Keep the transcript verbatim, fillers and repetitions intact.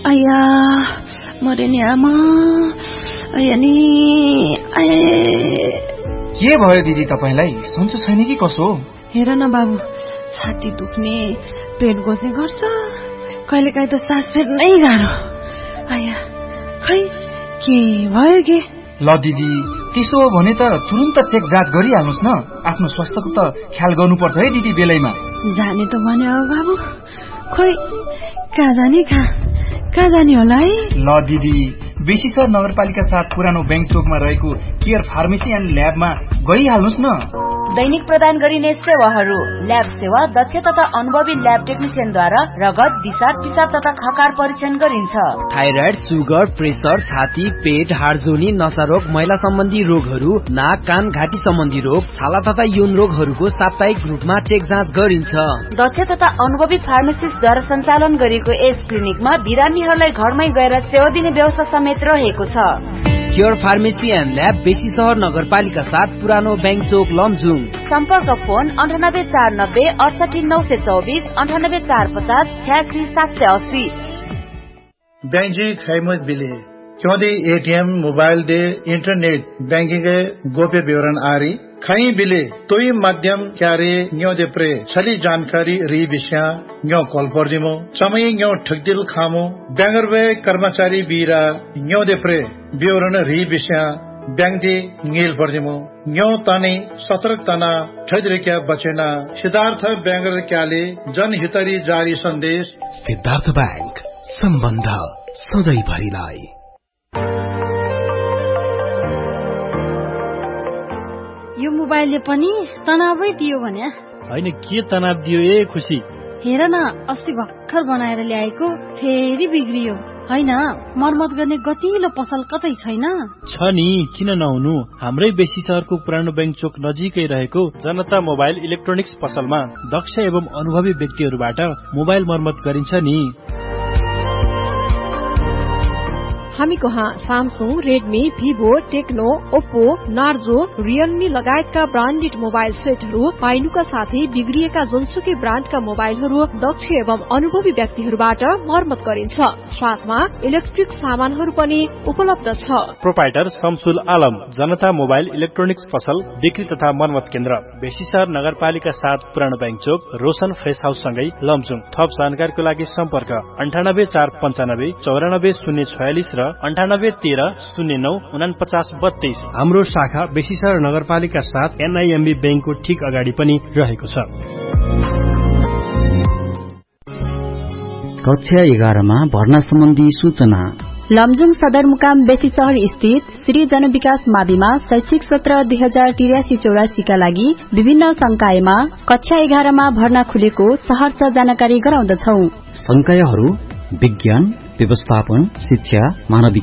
आया मरे नि आमा आया नि के भयो दिदी तपाईलाई? सन्चो छैन कि कसो? हेर न बाबु, छाती दुख्ने, पेट गोज्ने गर्छ, कहिलेकाहीँ त सास फेर्नै गाह्रो। आया खै के भयो के? ल दिदी, त्यसो हो भने त तुरुन्त चेक जाँच गरिहाल्नुस् न। आफ्नो स्वास्थ्यको त ख्याल गर्नुपर्छ है दिदी बेलैमा। जाने त भने हो बाबु, खोइ कहाँ जाने कहाँ कहाँ जाने होला है? ल दिदी, बेसीसर नगरपालिका साथ पुरानो बैंक चोकमा रहेको केयर फार्मेसी एन्ड ल्याबमा गइहाल्नुस् न। दैनिक प्रदान गरिने सेवाहरू: ल्याब सेवा दक्ष तथा अनुभवी ल्याब टेक्निसियनद्वारा रगत, दिशा, पिसाब तथा खकार परीक्षण गरिन्छ। थाइराइड, सुगर, प्रेसर, छाती, पेट, हाडजोनी, नसारोग, महिला सम्बन्धी रोगहरू, नाक, कान, घाँटी सम्बन्धी रोग, छाला तथा यौन रोगहरूको साप्ताहिक रूपमा चेक जाँच गरिन्छ। दक्ष तथा अनुभवी फार्मासिस्टद्वारा सञ्चालन गरिएको यस क्लिनिकमा बिरामीहरूलाई घरमै गएर सेवा दिने व्यवस्था समेत रहेको छ। केयर फार्मेसी एन्ड ल्याब, बेसी सहर नगरपालिका साथ पुरानो बैंक चोक, लमजुङ। सम्पर्क फोन अन्ठानब्बे चार नब्बे अडसठी नौ सय चौबिस, अन्ठानब्बे चार पचास छ्यासी सात सय अस्सी। बैंक जी खैमत बिले क्योंकि ATM, mobile they, internet banking के गोप्य विवरण आरी खई बिले तोई माध्यम क्यारे न्यो दे प्रे छली जानकारी री विषय न्यो कॉल कर दिमो समय न्यो ठगदिल खामो बैंगर वे कर्मचारी बीरा न्यो दे प्रे विवरण री विषय बैंक दे नील पर दिमो न्यो ताने सतर्क तना ठजरिक्या बचेना। सिद्धार्थ बैंगर क्याले जनहितरी जारी सन्देश। सिद्धार्थ बैंक, सम्बन्ध सधैँ भरिलाई। यो मोबाइलले पनि तनावै दियो भने? होइन, के तनाव दियो ए खुसी? हेर न, अस्ति भर्खर बनाएर ल्याएको फेरि बिग्रियो। होइन, मर्मत गर्ने गतिलो पसल कतै छैन? छ नि, किन नहुनु। हाम्रै बेसी सहरको पुरानो बैंक चोक नजिकै रहेको जनता मोबाइल इलेक्ट्रोनिक्स पसलमा दक्ष एवं अनुभवी व्यक्तिहरूबाट मोबाइल मर्मत गरिन्छ नि। हामी कहाँ Samsung, Redmi, Vivo, Tecno, Oppo, Narzo, Realme लगायतका ब्रान्डेड मोबाइल सेटहरू पाइनुका साथै बिग्रिएका जुनसुकै ब्रान्डका मोबाइलहरू दक्ष एवं अनुभवी व्यक्तिहरूबाट मर्मत गरिन्छ। साथमा इलेक्ट्रिक सामानहरू पनि उपलब्ध छ। प्रोपाइटर शमसुल आलम, जनता मोबाइल इलेक्ट्रोनिक्स पसल, बिक्री तथा मर्मत केन्द्र, बेसीसहर नगरपालिका साथ पुरानो बैंक चोक, रोशन फ्रेस हाउस सँगै लमजुङ। थप जानकारीको लागि सम्पर्क अन्ठानब्बे चार पञ्चानब्बे चौरानब्बे शून्य छयालिस र अन्ठानब्बे तेह्र शून्य नौ उनापचास बत्तीस। हाम्रो शाखा बेसीसहर नगरपालिका साथ एनआईएमबी बैंकको ठिक अगाडि पनि रहेको छ। कक्षा एघारमा भर्ना सम्बन्धी सूचना। लमजुङ सदरमुकाम बेसीसहर स्थित श्री जनविकास माविमा शैक्षिक सत्र दुई हजार तिरासी चौरासी का लागि विभिन्न संकायमा कक्षा एघारमा भर्ना खुलेको सहर्ष जानकारी गराउँदछौ। संकायहरू विज्ञान, व्यवस्थापन, शिक्षा, मानविक